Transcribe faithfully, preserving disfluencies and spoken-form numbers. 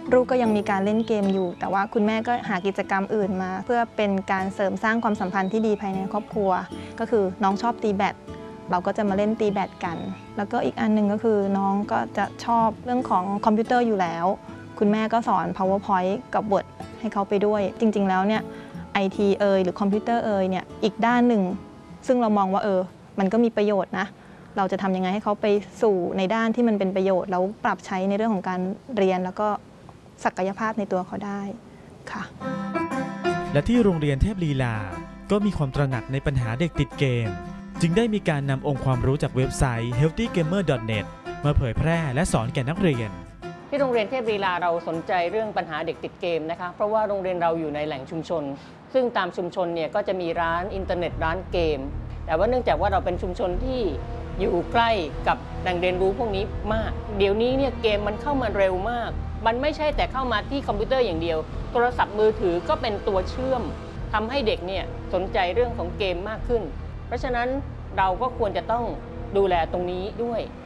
ลูกก็ยังมีการเล่นเกมอยู่แต่ว่าคุณแม่ก็หากิจกรรมอื่นมาเพื่อเป็นการเสริมสร้างความสัมพันธ์ที่ดีภายในครอบครัวก็คือน้องชอบตีแบดเราก็จะมาเล่นตีแบดกันแล้วก็อีกอันหนึ่งก็คือน้องก็จะชอบเรื่องของคอมพิวเตอร์อยู่แล้วคุณแม่ก็สอน PowerPoint กับ Word ให้เขาไปด้วยจริงๆแล้วเนี่ย ไอ ที เอ่ยหรือคอมพิวเตอร์เอ่ยเนี่ยอีกด้านหนึ่งซึ่งเรามองว่าเออมันก็มีประโยชน์นะเราจะทำยังไงให้เขาไปสู่ในด้านที่มันเป็นประโยชน์แล้วปรับใช้ในเรื่องของการเรียนแล้วก็ศักยภาพในตัวเขาได้ค่ะและที่โรงเรียนเทพลีลาก็มีความตระหนักในปัญหาเด็กติดเกมจึงได้มีการนำองค์ความรู้จากเว็บไซต์ เฮลตี้เกมเมอร์ ดอท เน็ต มาเผยแพร่และสอนแก่นักเรียนที่โรงเรียนเทพลีลาเราสนใจเรื่องปัญหาเด็กติดเกมนะคะเพราะว่าโรงเรียนเราอยู่ในแหล่งชุมชนซึ่งตามชุมชนเนี่ยก็จะมีร้านอินเทอร์เน็ตร้านเกมแต่ว่าเนื่องจากว่าเราเป็นชุมชนที่อยู่ใกล้กับแหล่งเรียนรู้พวกนี้มากเดี๋ยวนี้เนี่ยเกมมันเข้ามาเร็วมากมันไม่ใช่แต่เข้ามาที่คอมพิวเตอร์อย่างเดียวโทรศัพท์มือถือก็เป็นตัวเชื่อมทำให้เด็กเนี่ยสนใจเรื่องของเกมมากขึ้นเพราะฉะนั้นเราก็ควรจะต้องดูแลตรงนี้ด้วย